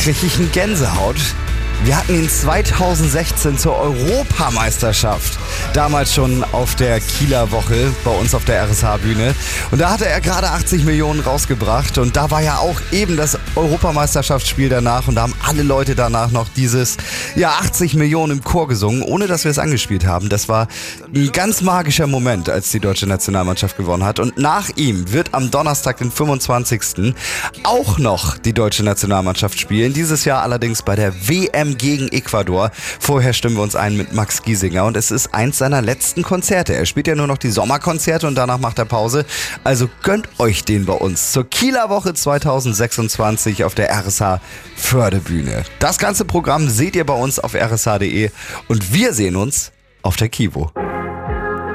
kriege ich eine Gänsehaut. Wir hatten ihn 2016 zur Europameisterschaft. Damals schon auf der Kieler Woche bei uns auf der RSH-Bühne. Und da hatte er gerade 80 Millionen rausgebracht. Und da war ja auch eben das Europameisterschaftsspiel danach. Und da haben alle Leute danach noch dieses 80 Millionen im Chor gesungen, ohne dass wir es angespielt haben. Das war ein ganz magischer Moment, als die deutsche Nationalmannschaft gewonnen hat. Und nach ihm wird am Donnerstag, den 25. auch noch die deutsche Nationalmannschaft spielen. Dieses Jahr allerdings bei der WM gegen Ecuador. Vorher stimmen wir uns ein mit Max Giesinger und es ist eins seiner letzten Konzerte. Er spielt ja nur noch die Sommerkonzerte und danach macht er Pause. Also gönnt euch den bei uns zur Kieler Woche 2026 auf der RSH Förde-Bühne. Das ganze Programm seht ihr bei uns auf rsh.de und wir sehen uns auf der Kivo.